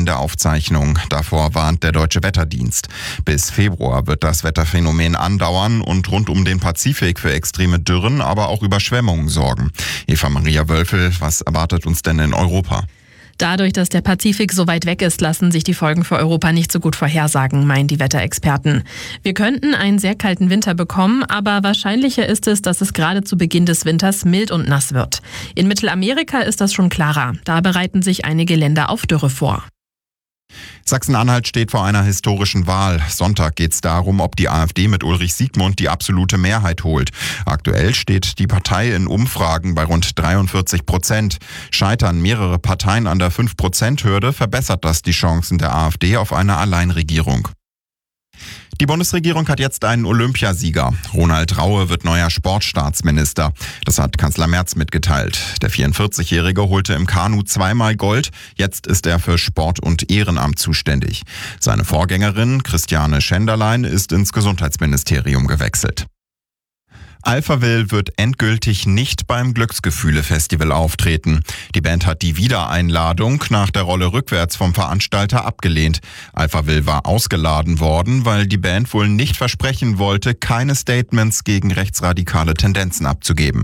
der Aufzeichnung. Davor warnt der Deutsche Wetterdienst. Bis Februar wird das Wetterphänomen andauern und rund um den Pazifik für extreme Dürren, aber auch Überschwemmungen sorgen. Eva-Maria Wölfel, was erwartet uns denn in Europa? Dadurch, dass der Pazifik so weit weg ist, lassen sich die Folgen für Europa nicht so gut vorhersagen, meinen die Wetterexperten. Wir könnten einen sehr kalten Winter bekommen, aber wahrscheinlicher ist es, dass es gerade zu Beginn des Winters mild und nass wird. In Mittelamerika ist das schon klarer. Da bereiten sich einige Länder auf Dürre vor. Sachsen-Anhalt steht vor einer historischen Wahl. Sonntag geht es darum, ob die AfD mit Ulrich Siegmund die absolute Mehrheit holt. Aktuell steht die Partei in Umfragen bei rund 43%. Scheitern mehrere Parteien an der 5%-Hürde, verbessert das die Chancen der AfD auf eine Alleinregierung. Die Bundesregierung hat jetzt einen Olympiasieger. Ronald Raue wird neuer Sportstaatsminister. Das hat Kanzler Merz mitgeteilt. Der 44-Jährige holte im Kanu zweimal Gold. Jetzt ist er für Sport und Ehrenamt zuständig. Seine Vorgängerin Christiane Schenderlein ist ins Gesundheitsministerium gewechselt. Alphaville wird endgültig nicht beim Glücksgefühle-Festival auftreten. Die Band hat die Wiedereinladung nach der Rolle rückwärts vom Veranstalter abgelehnt. Alphaville war ausgeladen worden, weil die Band wohl nicht versprechen wollte, keine Statements gegen rechtsradikale Tendenzen abzugeben.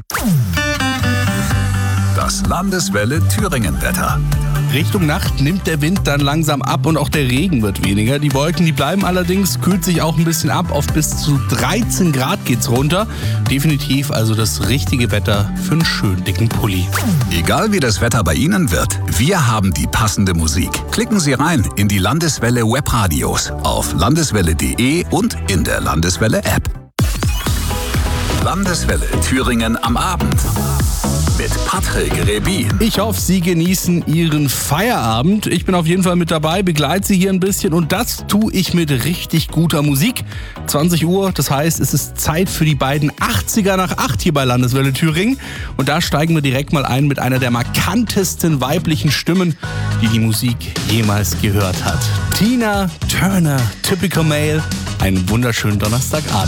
Das Landeswelle Thüringen-Wetter. Richtung Nacht nimmt der Wind dann langsam ab und auch der Regen wird weniger. Die Wolken, die bleiben allerdings, kühlt sich auch ein bisschen ab. Auf bis zu 13 Grad geht's runter. Definitiv also das richtige Wetter für einen schönen dicken Pulli. Egal wie das Wetter bei Ihnen wird, wir haben die passende Musik. Klicken Sie rein in die Landeswelle Webradios auf landeswelle.de und in der Landeswelle App. Landeswelle Thüringen am Abend. Mit Patrick Rebin. Ich hoffe, Sie genießen Ihren Feierabend. Ich bin auf jeden Fall mit dabei, begleite Sie hier ein bisschen und das tue ich mit richtig guter Musik. 20 Uhr, das heißt, es ist Zeit für die beiden 80er nach 8 hier bei Landeswelle Thüringen. Und da steigen wir direkt mal ein mit einer der markantesten weiblichen Stimmen, die die Musik jemals gehört hat. Tina Turner, Typical Male. Einen wunderschönen Donnerstagabend.